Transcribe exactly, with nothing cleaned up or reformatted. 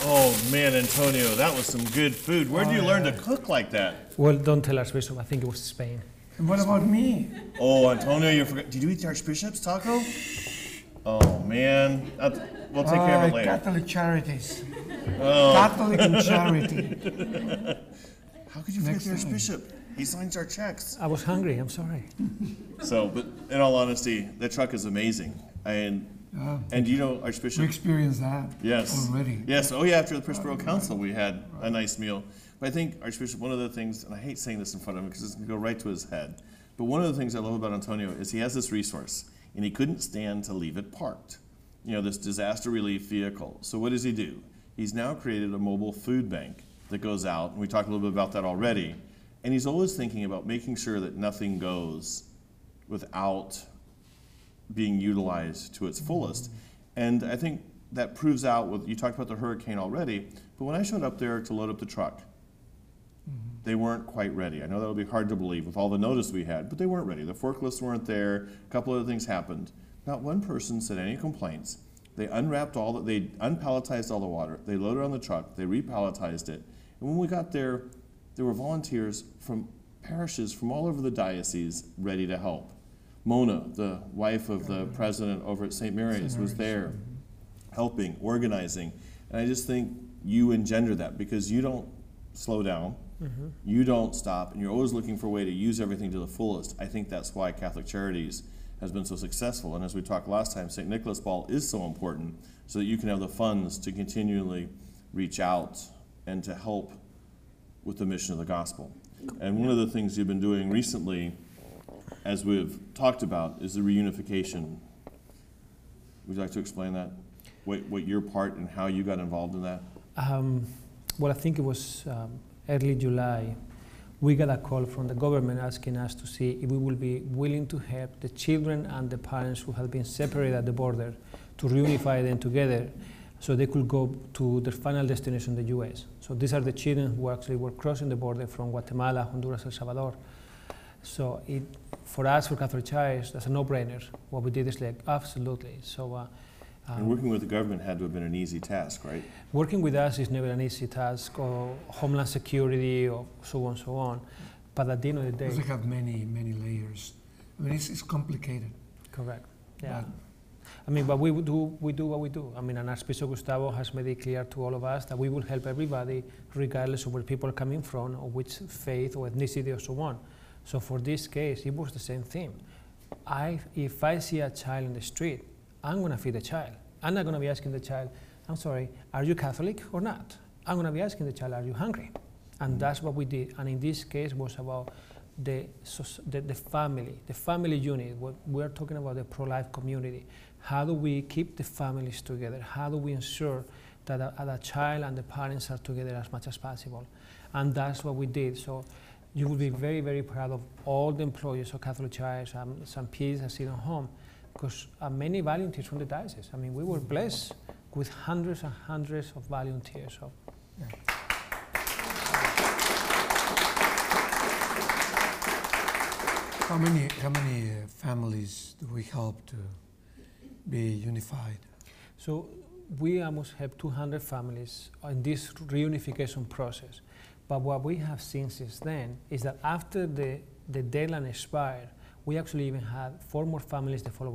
Oh man, Antonio, that was some good food. Where did you Oh, learn to yeah. cook like that? Well, don't tell Archbishop. I think it was Spain. And what about me? Oh, Antonio, you forgot. Did you eat the Archbishop's taco? Oh man, That's, we'll take care of it Uh, later. Catholic Charities. Oh, Catholic and charity. how could you forget Next the time. Archbishop? He signs our checks. I was hungry. I'm sorry. So, but in all honesty, the truck is amazing. And Uh, and you know, we Archbishop. experienced that Yes. already. Yes. Oh, yeah. After the Presbyterial Council, we had a nice meal. But I think Archbishop, one of the things, and I hate saying this in front of him because it's going to go right to his head. But one of the things I love about Antonio is he has this resource, and he couldn't stand to leave it parked. You know, this disaster relief vehicle. So what does he do? He's now created a mobile food bank that goes out, and we talked a little bit about that already. And he's always thinking about making sure that nothing goes without being utilized to its fullest. And I think that proves out with, you talked about the hurricane already, but when I showed up there to load up the truck, mm-hmm. they weren't quite ready. I know that'll be hard to believe with all the notice we had, but they weren't ready. The forklifts weren't there, a couple other things happened. Not one person said any complaints. They unwrapped all, the, they unpalletized all the water, they loaded on the truck, they repalletized it. And when we got there, there were volunteers from parishes from all over the diocese ready to help. Mona, the wife of the president over at Saint Mary's, was there helping, organizing. And I just think you engender that because you don't slow down, mm-hmm. you don't stop, and you're always looking for a way to use everything to the fullest. I think that's why Catholic Charities has been so successful. And as we talked last time, Saint Nicholas Ball is so important so that you can have the funds to continually reach out and to help with the mission of the gospel. And one of the things you've been doing recently, as we've talked about, is the reunification. Would you like to explain that? What, what your part and how you got involved in that? Um, well, I think it was um, early July. We got a call from the government asking us to see if we will be willing to help the children and the parents who have been separated at the border to reunify them together so they could go to their final destination, the U S. So these are the children who actually were crossing the border from Guatemala, Honduras, El Salvador. So it, for us, for Catholic Charities, that's a no-brainer. What we did is like, absolutely. So, uh, um, and working with the government had to have been an easy task, right? Working with us is never an easy task, or Homeland Security, or so on, so on. But at the end of the day, Because they have many, many layers. I mean, it's, it's complicated. correct. Yeah. But I mean, but we do, we do what we do. I mean, and Archbishop Gustavo has made it clear to all of us that we will help everybody, regardless of where people are coming from, or which faith or ethnicity, or so on. So for this case, it was the same thing. I, if I see a child in the street, I'm going to feed the child. I'm not going to be asking the child, I'm sorry, are you Catholic or not? I'm going to be asking the child, are you hungry? And that's what we did. And in this case, was about the, the, the family, the family unit. What we're talking about, the pro-life community. How do we keep the families together? How do we ensure that a, that a child and the parents are together as much as possible? And that's what we did. So you will be very, very proud of all the employees of Catholic Charities, um, Saint Peter's and Sit on Home, because uh, many volunteers from the diocese. I mean, we were blessed with hundreds and hundreds of volunteers. So, yeah. how many, how many uh, families do we help to be unified? So we almost have two hundred families in this reunification process. But what we have seen since then is that after the, the deadline expired, we actually even had four more families the following